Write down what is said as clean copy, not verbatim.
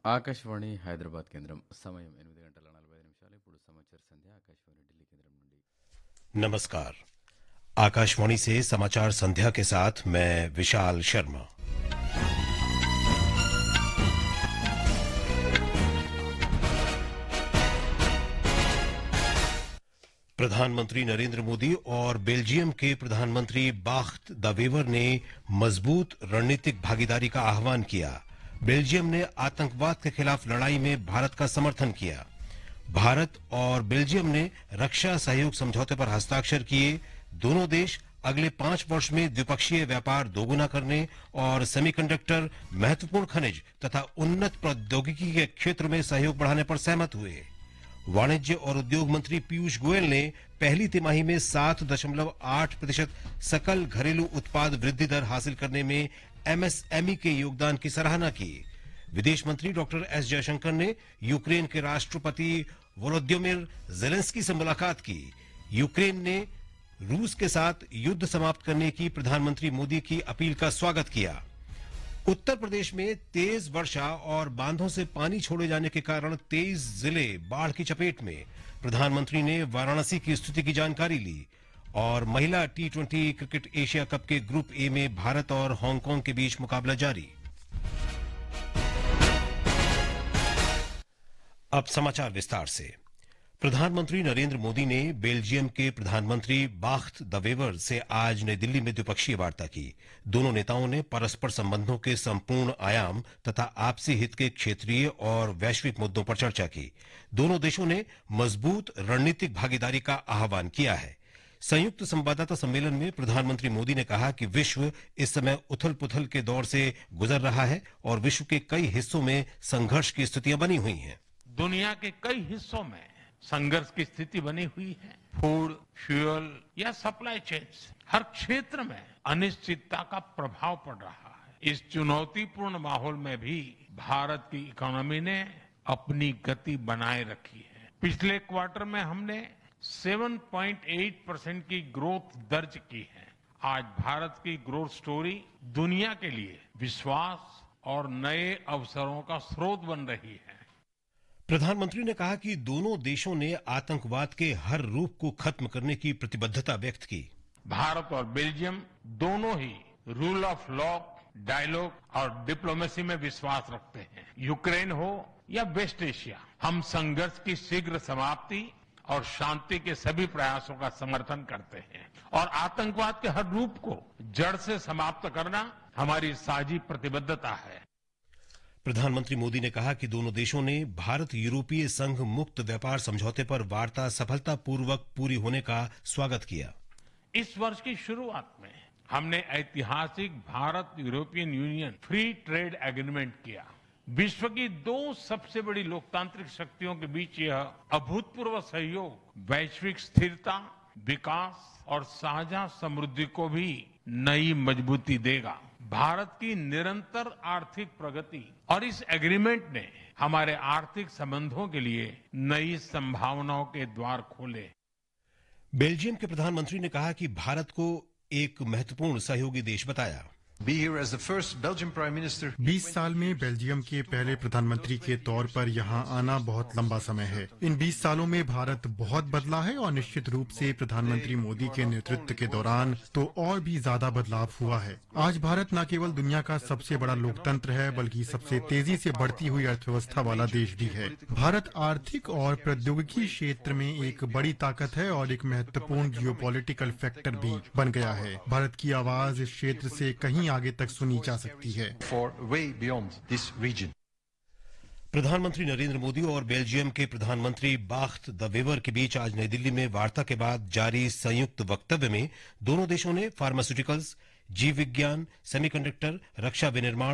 ఆకాశవాణి హైదరాబాద్ కేంద్రం సమయం 8 గంటల 45 నిమిషాలు. ఇప్పుడు సమాచార సంధ్య ఆకాశవాణి ఢిల్లీ కేంద్రం నుండి. नमस्कार। आकाशवाणी से समाचार संध्या के साथ मैं विशाल शर्मा। प्रधानमंत्री नरेंद्र मोदी और बेल्जियम के प्रधानमंत्री बाख्त द वेवर ने मजबूत रणनीतिक भागीदारी का आह्वान किया। बेल्जियम ने आतंकवाद के खिलाफ लड़ाई में भारत का समर्थन किया। भारत और बेल्जियम ने रक्षा सहयोग समझौते पर हस्ताक्षर किए। दोनों देश अगले 5 वर्ष में द्विपक्षीय व्यापार दोगुना करने और सेमीकंडक्टर, महत्वपूर्ण खनिज तथा उन्नत प्रौद्योगिकी के क्षेत्र में सहयोग बढ़ाने पर सहमत हुए। वाणिज्य और उद्योग मंत्री पीयूष गोयल ने पहली तिमाही में 7.8% सकल घरेलू उत्पाद वृद्धि दर हासिल करने में एमएसएमई के योगदान की सराहना की। विदेश मंत्री डॉक्टर एस जयशंकर ने यूक्रेन के राष्ट्रपति वोलोदिमीर जेलेंस्की से मुलाकात की। यूक्रेन ने रूस के साथ युद्ध समाप्त करने की प्रधानमंत्री मोदी की अपील का स्वागत किया। उत्तर प्रदेश में तेज वर्षा और बांधों से पानी छोड़े जाने के कारण 23 जिले बाढ़ की चपेट में। प्रधानमंत्री ने वाराणसी की स्थिति की जानकारी ली। और महिला टी20 क्रिकेट एशिया कप के ग्रुप ए में भारत और हांगकांग के बीच मुकाबला जारी। अब समाचार विस्तार से। प्रधानमंत्री नरेंद्र मोदी ने बेल्जियम के प्रधानमंत्री बाख्त द वेवर से आज नई दिल्ली में द्विपक्षीय वार्ता की। दोनों नेताओं ने परस्पर संबंधों के संपूर्ण आयाम तथा आपसी हित के क्षेत्रीय और वैश्विक मुद्दों पर चर्चा की। दोनों देशों ने मजबूत रणनीतिक भागीदारी का आह्वान किया है। संयुक्त संवाददाता सम्मेलन में प्रधानमंत्री मोदी ने कहा कि विश्व इस समय उथल पुथल के दौर से गुजर रहा है और विश्व के कई हिस्सों में संघर्ष की स्थितियां बनी हुई हैं। दुनिया के कई हिस्सों में संघर्ष की स्थिति बनी हुई है। फूड, फ्यूल या सप्लाई चेन, हर क्षेत्र में अनिश्चितता का प्रभाव पड़ रहा है। इस चुनौतीपूर्ण माहौल में भी भारत की इकोनॉमी ने अपनी गति बनाए रखी है। पिछले क्वार्टर में हमने 7.8% की ग्रोथ दर्ज की है। आज भारत की ग्रोथ स्टोरी दुनिया के लिए विश्वास और नए अवसरों का स्रोत बन रही है। प्रधानमंत्री ने कहा कि दोनों देशों ने आतंकवाद के हर रूप को खत्म करने की प्रतिबद्धता व्यक्त की। भारत और बेल्जियम दोनों ही रूल ऑफ लॉ, डायलॉग और डिप्लोमेसी में विश्वास रखते हैं। यूक्रेन हो या वेस्ट एशिया, हम संघर्ष की शीघ्र समाप्ति और शांति के सभी प्रयासों का समर्थन करते हैं और आतंकवाद के हर रूप को जड़ से समाप्त करना हमारी साझी प्रतिबद्धता है। प्रधानमंत्री मोदी ने कहा कि दोनों देशों ने भारत यूरोपीय संघ मुक्त व्यापार समझौते पर वार्ता सफलतापूर्वक पूरी होने का स्वागत किया। इस वर्ष की शुरुआत में हमने ऐतिहासिक Bharat European union free trade agreement किया। विश्व की 2 सबसे बड़ी लोकतांत्रिक शक्तियों के बीच यह अभूतपूर्व सहयोग वैश्विक स्थिरता, विकास और साझा समृद्धि को भी नई मजबूती देगा। भारत की निरंतर आर्थिक प्रगति और इस एग्रीमेंट ने हमारे आर्थिक संबंधों के लिए नई संभावनाओं के द्वार खोले। बेल्जियम के प्रधानमंत्री ने कहा कि भारत को एक महत्वपूर्ण सहयोगी देश बताया। 20 साल में बेल्जियम के पहले प्रधानमंत्री के तौर पर यहाँ आना बहुत लंबा समय है। इन 20 सालों में भारत बहुत बदला है और निश्चित रूप से प्रधानमंत्री मोदी के नेतृत्व के दौरान तो और भी ज्यादा बदलाव हुआ है। आज भारत न केवल दुनिया का सबसे बड़ा लोकतंत्र है बल्कि सबसे तेजी से बढ़ती हुई अर्थव्यवस्था वाला देश भी है। भारत आर्थिक और प्रौद्योगिकी क्षेत्र में एक बड़ी ताकत है और एक महत्वपूर्ण जियोपॉलिटिकल फैक्टर भी बन गया है। भारत की आवाज इस क्षेत्र से कहीं आगे तक सुनी जा सकती है। प्रधानमंत्री नरेंद्र मोदी और बेल्जियम के प्रधानमंत्री बाख्त द वेवर के बीच आज नई दिल्ली में वार्ता के बाद जारी संयुक्त वक्तव्य में दोनों देशों ने फार्मास्यूटिकल्स, जीव विज्ञान, सेमीकंडक्टर, रक्षा विनिर्माण